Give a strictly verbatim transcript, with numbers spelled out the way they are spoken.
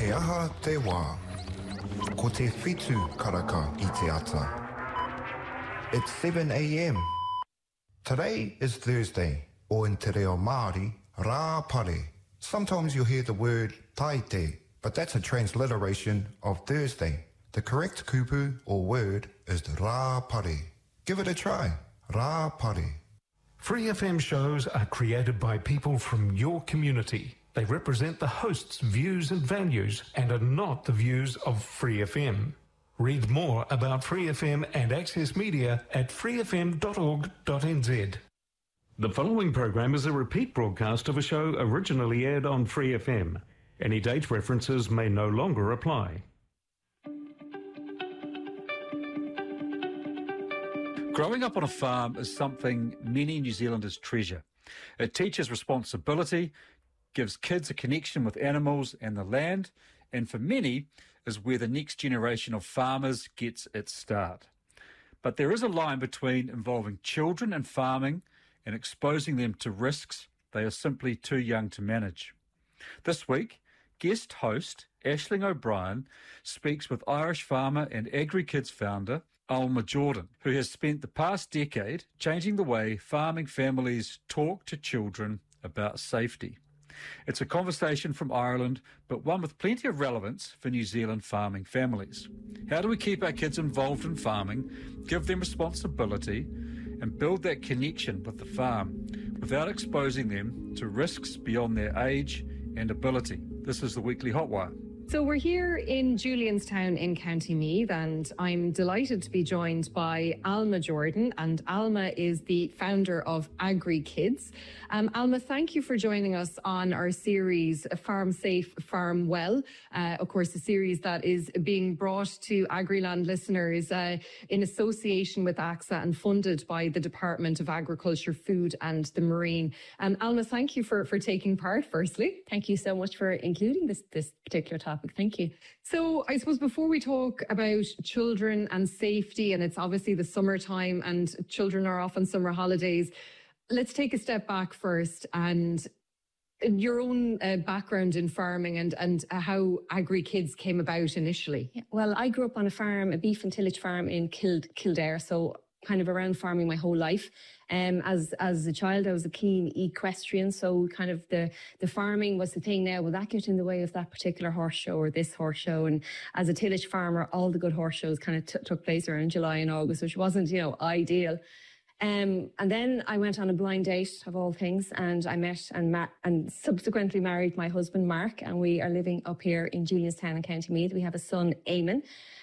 He aha te wā. Ko te whitu karaka I te ata. It's seven a.m. Today is Thursday, o in te reo Māori, rā pare. Sometimes you'll hear the word taite, but that's a transliteration of Thursday. The correct kupu or word is rā pare. Give it a try, rā pare. Free F M shows are created by people from your community. They represent the host's views and values and are not the views of Free F M. Read more about Free F M and Access Media at free f m dot org dot n z. The following program is a repeat broadcast of a show originally aired on Free F M. Any date references may no longer apply. Growing up on a farm is something many New Zealanders treasure. It teaches responsibility, gives kids a connection with animals and the land, and for many is where the next generation of farmers gets its start. But there is a line between involving children in farming and exposing them to risks they are simply too young to manage. This week, guest host Aisling O'Brien speaks with Irish farmer and AgriKids founder Alma Jordan, who has spent the past decade changing the way farming families talk to children about safety. It's a conversation from Ireland, but one with plenty of relevance for New Zealand farming families. How do we keep our kids involved in farming, give them responsibility, and build that connection with the farm without exposing them to risks beyond their age and ability? This is the Weekly Hotwire. So we're here in Julianstown in County Meath, and I'm delighted to be joined by Alma Jordan, and Alma is the founder of AgriKids. Um, Alma, thank you for joining us on our series Farm Safe, Farm Well. Uh, of course, a series that is being brought to Agriland listeners uh, in association with A C S A and funded by the Department of Agriculture, Food and the Marine. Um, Alma, thank you for, for taking part, firstly. Thank you so much for including this, this particular topic. Thank you. So I suppose before we talk about children and safety, and it's obviously the summertime and children are off on summer holidays, let's take a step back first and your own uh, background in farming and, and how AgriKids came about initially. Yeah, well, I grew up on a farm, a beef and tillage farm in Kild- Kildare, so kind of around farming my whole life. Um, as as a child, I was a keen equestrian, so kind of the, the farming was the thing now. Will that get in the way of that particular horse show or this horse show? And as a tillage farmer, all the good horse shows kind of t- took place around July and August, which wasn't, you know, ideal. Um, and then I went on a blind date of all things, and I met and ma- and subsequently married my husband, Mark, and we are living up here in Julianstown in County Meath. We have a son, Eamon.